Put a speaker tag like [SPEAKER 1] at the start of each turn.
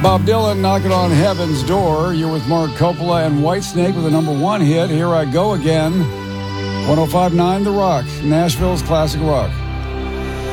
[SPEAKER 1] Bob Dylan knocking on heaven's door. You're with Mark Coppola and Whitesnake with a #1 hit, Here I Go Again. 105.9 The Rock, Nashville's classic rock.